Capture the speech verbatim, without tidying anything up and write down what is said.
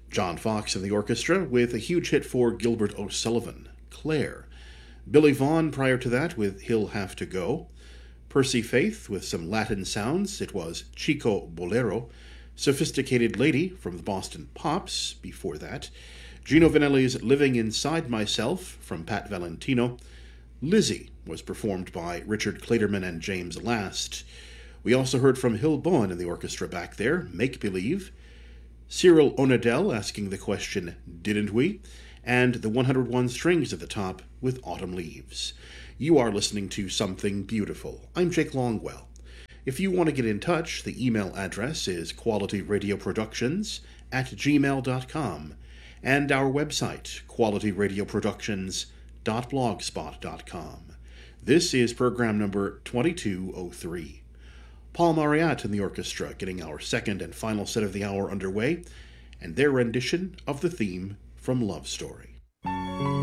John Fox in the orchestra with a huge hit for Gilbert O'Sullivan, Claire. Billy Vaughn prior to that with He'll Have to Go. Percy Faith with some Latin sounds, it was Chico Bolero. Sophisticated Lady from the Boston Pops before that. Gino Vanelli's Living Inside Myself from Pat Valentino. Lizzie was performed by Richard Clayderman and James Last. We also heard from Hill Bowen in the orchestra back there, Make Believe. Cyril Onadell asking the question, Didn't We? And the one hundred one Strings at the top with Autumn Leaves. You are listening to Something Beautiful. I'm Jake Longwell. If you want to get in touch, the email address is qualityradioproductions at gmail dot com, and our website, qualityradioproductions dot blogspot dot com. This is program number twenty-two oh three. Paul Mariat and the orchestra getting our second and final set of the hour underway, and their rendition of the theme from Love Story.